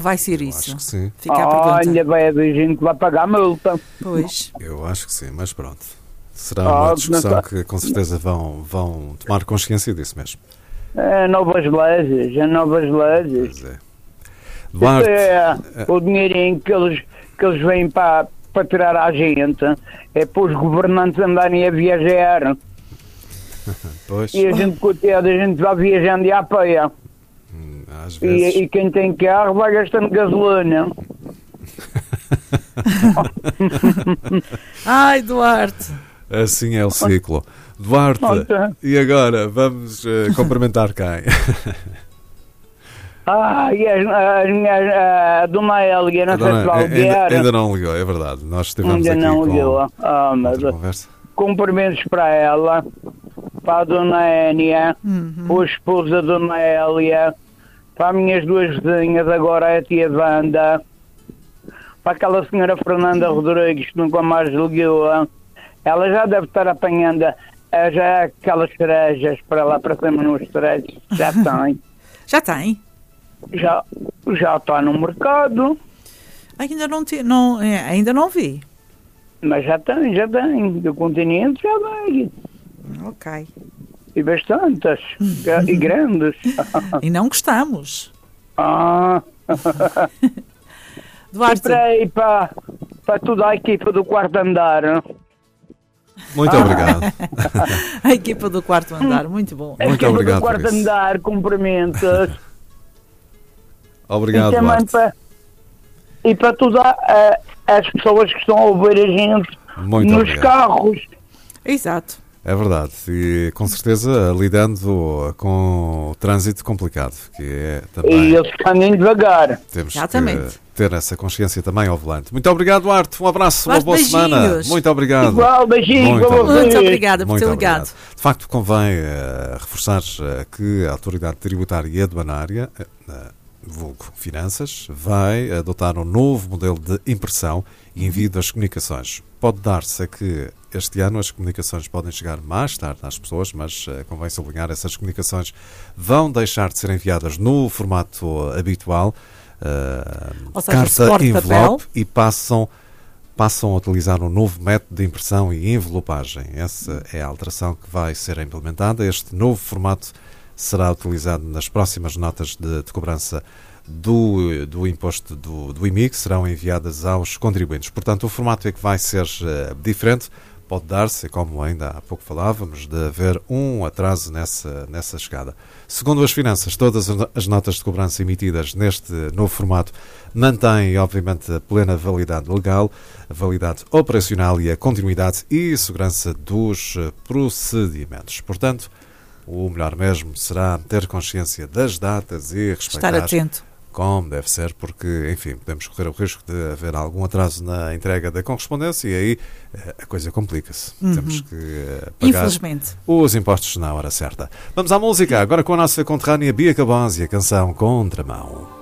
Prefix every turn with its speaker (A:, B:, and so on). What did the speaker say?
A: Vai ser
B: Eu
A: isso.
B: acho que sim.
A: Fica a pergunta.
C: Olha, vai haver gente que vai pagar a multa.
A: Pois.
B: Eu acho que sim, mas pronto. Será uma discussão que com certeza vão tomar consciência disso mesmo.
C: Novas leis,
B: Pois é. Duarte,
C: O dinheirinho que eles vêm para tirar à gente é para os governantes andarem a viajar.
B: pois,
C: E a gente, coitada, a gente vai viajando e à peia.
B: às vezes...
C: E quem tem carro vai gastando gasolina.
A: Ai, Duarte.
B: Assim é o ciclo. Duarte, e agora vamos cumprimentar quem?
C: E a Dona Hélia, não sei se vai ligar.
B: Ainda não ligou, é verdade. Nós estivemos
C: Ainda
B: aqui
C: não ligou.
B: com
C: Mas
B: outra conversa.
C: cumprimentos para ela, para a Dona Énia, para a esposa da Dona Hélia, para as minhas duas vizinhas, agora a tia Wanda, para aquela senhora Fernanda Rodrigues que nunca mais ligou. Ela já deve estar apanhando já aquelas cerejas para lá para cima nos cerejas. Já tem.
A: Já tem?
C: Já está no mercado.
A: Ainda ainda não vi.
C: Mas já tem. Do continente já vem.
A: Ok.
C: E bastantes. E grandes.
A: E não gostamos.
C: Duarte. E para toda a equipa do quarto andar.
B: Muito obrigado.
A: A equipa do quarto andar, muito bom.
B: Muito obrigado
C: do quarto
B: por isso.
C: andar, cumprimentos.
B: Obrigado,
C: e também
B: Duarte.
C: para todas as pessoas que estão a ouvir a gente
B: Muito
C: nos
B: obrigado.
C: carros.
A: Exato.
B: É verdade, e com certeza lidando com o trânsito complicado, que é também...
C: E eles caminham devagar.
B: Temos
A: Exatamente.
B: que ter essa consciência também ao volante. Muito obrigado, Duarte. Um abraço,
A: Duarte,
B: uma boa semana.
A: beijinhos.
B: Muito obrigado.
C: Igual, beijinho
B: Muito
C: para vocês.
A: Muito obrigada por
B: Muito
A: ter
B: obrigado.
A: ligado.
B: De facto, convém reforçar que a Autoridade Tributária e Aduanária, vulgo Finanças, vai adotar um novo modelo de impressão e envio das comunicações. Pode dar-se a que este ano as comunicações podem chegar mais tarde às pessoas, mas convém sublinhar, essas comunicações vão deixar de ser enviadas no formato habitual,
A: Ou seja,
B: carta
A: suporte de
B: envelope,
A: papel.
B: e passam a utilizar um novo método de impressão e envelopagem. Essa é a alteração que vai ser implementada. Este novo formato será utilizado nas próximas notas de cobrança do imposto do IMI, que serão enviadas aos contribuintes. Portanto, o formato é que vai ser diferente. Pode dar-se, como ainda há pouco falávamos, de haver um atraso nessa chegada. Segundo as finanças, todas as notas de cobrança emitidas neste novo formato mantêm, obviamente, a plena validade legal, a validade operacional e a continuidade e segurança dos procedimentos. Portanto, o melhor mesmo será ter consciência das datas e respeitar...
A: Estar atento.
B: Como deve ser, porque, enfim, podemos correr o risco de haver algum atraso na entrega da correspondência e aí a coisa complica-se. Temos que pagar
A: Infelizmente.
B: os impostos na hora certa. Vamos à música, agora com a nossa conterrânea Bia Cabães e a canção Contramão.